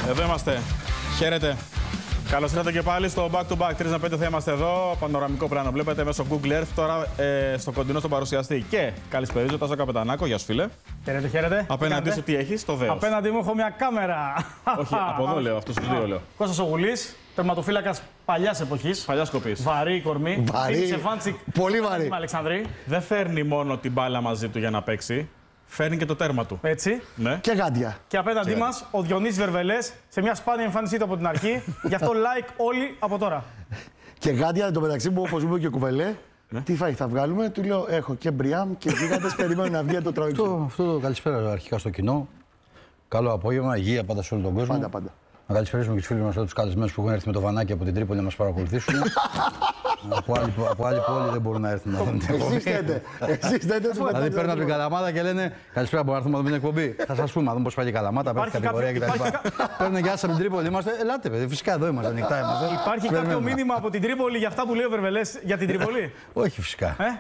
Εδώ είμαστε. Χαίρετε. Καλώς ήρθατε και πάλι στο Back to Back. 3 με 5 θα είμαστε εδώ. Πανοραμικό πλάνο. Βλέπετε μέσω Google Earth τώρα στο κοντινό στον παρουσιαστή. Και καλησπέριζω Τάσο Καπετανάκο. Γεια σου, φίλε. Χαίρετε, χαίρετε. Απέναντί σου τι έχεις, το δέος. Απέναντί μου έχω μια κάμερα. Όχι, από εδώ λέω, αυτούς τους δύο λέω. Κώστας ο Γουλής, τερματοφύλακας παλιάς εποχής. Παλιάς κοπής. Βαρύ η κορμί. Βαρύ. Πολύ βαρύ. Αλεξανδρή. Δεν φέρνει μόνο την μπάλα μαζί του για να παίξει. Φέρνει και το τέρμα του. Έτσι. Ναι. Και γάντια. Και απέναντί μας ο Διονύσης Βερβελές σε μια σπάνια εμφάνισή του από την αρχή. Γι' αυτό like όλοι από τώρα. Και γάντια εν τω μεταξύ μου, όπως μου είπε και ο Κουβελέ, τι θα βγάλουμε. Του λέω: έχω και μπριάμ και γίγαντες. Περιμένουν να βγει το τραγούδι. Αυτό το καλησπέρα αρχικά στο κοινό. Καλό απόγευμα, υγεία πάντα σε όλο τον κόσμο. Πάντα. Να καλησπερίσουμε και τους φίλους μας εδώ, τους καλεσμένους που έχουν έρθει με το βανάκι από την Τρίπολη να μας παρακολουθήσουν. από άλλη πόλη δεν μπορούν να έρθουν να δουν την εκπομπή. Εσείς θέτε. Δηλαδή παίρνουν από την Καλαμάτα και λένε καλησπέρα, μπορούμε να έρθουμε να δούμε την εκπομπή. Θα σας πούμε, να δούμε πώς πάει η Καλαμάτα, πέφτει κατηγορία κτλ. Παίρνουν και άσα από την Τρίπολη, είμαστε. Ελάτε, παιδί, φυσικά εδώ είμαστε, ανοιχτά είμαστε. Υπάρχει κάποιο μήνυμα από την Τρίπολη για αυτά που λέει ο Βερβελές για την Τρίπολη? Όχι, φυσικά.